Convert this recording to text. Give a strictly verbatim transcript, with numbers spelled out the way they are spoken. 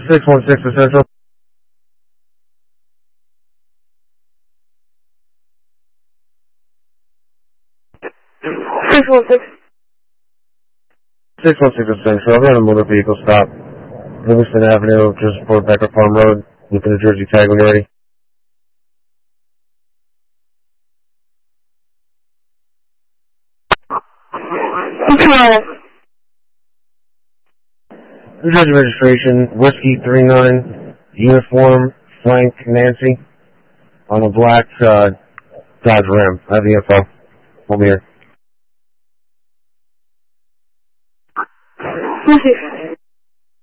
six one six Essential. six one six. six one six Essential. I've got a motor vehicle stop. Livingston Avenue, just before Becker Farm Road. Looking at Jersey tag when you're ready. New Jersey registration, Whiskey three nine, uniform, Frank Nancy, on a black uh, Dodge Ram. I have the info. Hold me here.